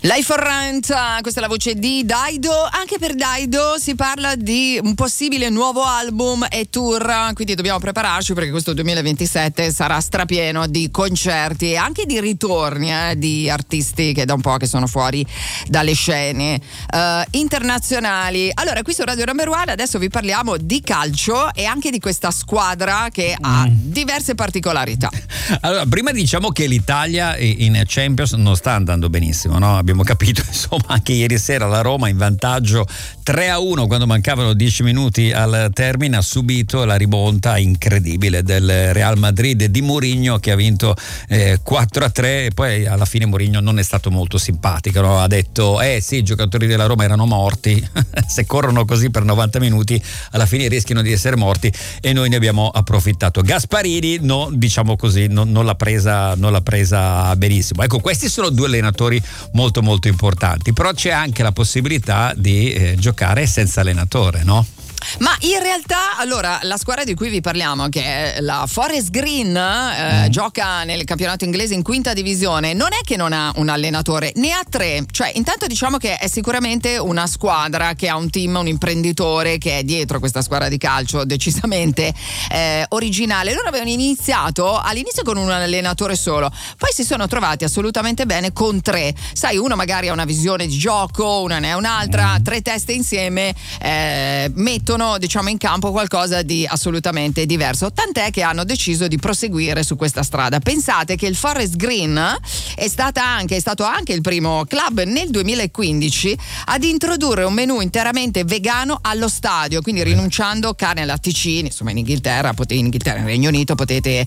Life for Rent, questa è la voce di Daido. Anche per Daido si parla di un possibile nuovo album e tour, quindi dobbiamo prepararci perché questo 2027 sarà strapieno di concerti e anche di ritorni di artisti che da un po' che sono fuori dalle scene internazionali. Allora, qui su Radio Number One adesso vi parliamo di calcio e anche di questa squadra che ha diverse particolarità. Allora, prima diciamo che l'Italia in Champions non sta andando benissimo, no? Abbiamo capito, insomma, anche ieri sera la Roma in vantaggio 3-1 quando mancavano 10 minuti al termine ha subito la rimonta incredibile del Real Madrid di Mourinho, che ha vinto 4-3 e poi alla fine Mourinho non è stato molto simpatico, no? Ha detto sì, i giocatori della Roma erano morti se corrono così per 90 minuti alla fine rischiano di essere morti e noi ne abbiamo approfittato. Gasparini no, diciamo così, non l'ha presa benissimo. Ecco, questi sono due allenatori molto molto importanti, però c'è anche la possibilità di giocare senza allenatore, no? Ma in realtà, allora, la squadra di cui vi parliamo, che è la Forest Green, gioca nel campionato inglese in quinta divisione, non è che non ha un allenatore, ne ha tre. Cioè, intanto diciamo che è sicuramente una squadra che ha un team, un imprenditore che è dietro questa squadra di calcio decisamente originale. Loro avevano iniziato all'inizio con un allenatore solo, poi si sono trovati assolutamente bene con tre. Sai, uno magari ha una visione di gioco, una ne ha un'altra, tre teste insieme mettono, diciamo, in campo qualcosa di assolutamente diverso, tant'è che hanno deciso di proseguire su questa strada. Pensate che il Forest Green è stato anche il primo club nel 2015 ad introdurre un menù interamente vegano allo stadio, quindi rinunciando carne e latticini. Insomma, in Inghilterra, in Regno Unito potete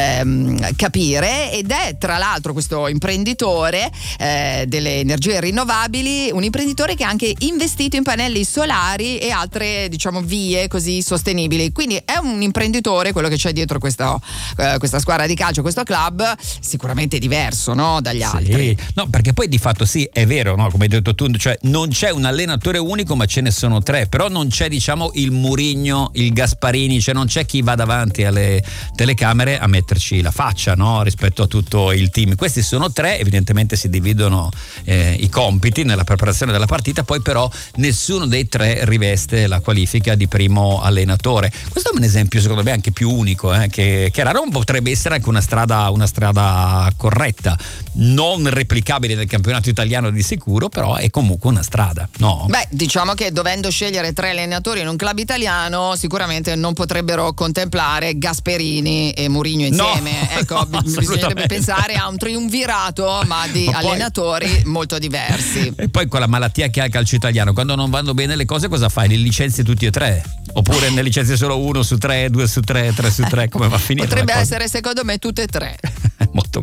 capire, ed è tra l'altro questo imprenditore delle energie rinnovabili, un imprenditore che ha anche investito in pannelli solari e altre, diciamo, vie così sostenibili. Quindi è un imprenditore quello che c'è dietro questa squadra di calcio, questo club, sicuramente diverso, no, dagli altri. No, perché poi di fatto sì, è vero, no, come hai detto tu, cioè non c'è un allenatore unico, ma ce ne sono tre, però non c'è, diciamo, il Mourinho, il Gasparini, cioè non c'è chi va davanti alle telecamere a metterci la faccia, no, rispetto a tutto il team. Questi sono tre, evidentemente si dividono i compiti nella preparazione della partita, poi però nessuno dei tre riveste la qualifica di primo allenatore. Questo è un esempio secondo me anche più unico, che raro, potrebbe essere anche una strada corretta, non replicabile nel campionato italiano di sicuro, però è comunque una strada, no? Beh, diciamo che dovendo scegliere tre allenatori in un club italiano sicuramente non potrebbero contemplare Gasperini e Mourinho insieme, no, ecco, no, bisognerebbe pensare a un triumvirato ma di allenatori molto diversi. E poi con la malattia che ha il calcio italiano, quando non vanno bene le cose cosa fai? Li licenzi tutti e tre? Oppure ne licenzi solo 1 su 3, 2 su 3, 3 su 3, come va a finire? Potrebbe essere secondo me tutte e tre. Molto